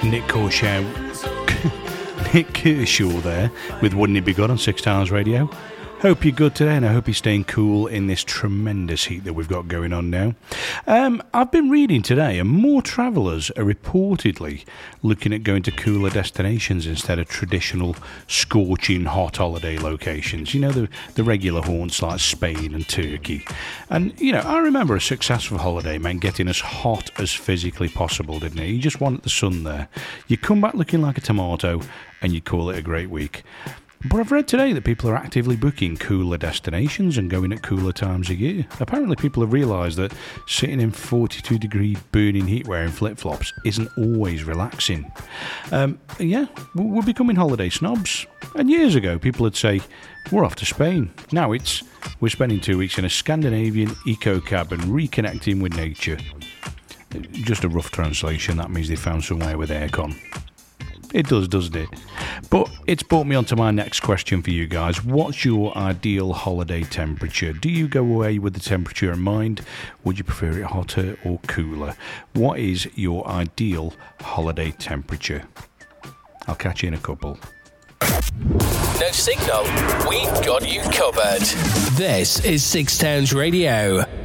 Nick Kershaw, Nick Kershaw there with Wouldn't It Be Good on Six Towns Radio. Hope you're good today, and I hope you're staying cool in this tremendous heat that we've got going on now. I've been reading today, and more travellers are reportedly looking at going to cooler destinations instead of traditional scorching hot holiday locations. You know, the regular haunts like Spain and Turkey. And, you know, I remember a successful holiday meant getting as hot as physically possible, didn't it? You just wanted the sun there. You come back looking like a tomato, and you call it a great week. But I've read today that people are actively booking cooler destinations and going at cooler times of year. Apparently people have realised that sitting in 42-degree burning heat wearing flip-flops isn't always relaxing. Yeah, we're becoming holiday snobs. And years ago, people would say, we're off to Spain. Now it's, we're spending 2 weeks in a Scandinavian eco-cabin reconnecting with nature. Just a rough translation, that means they found somewhere with aircon. It does, doesn't it? But it's brought me on to my next question for you guys. What's your ideal holiday temperature? Do you go away with the temperature in mind? Would you prefer it hotter or cooler? What is your ideal holiday temperature? I'll catch you in a couple. No signal? We've got you covered. This is Six Towns Radio.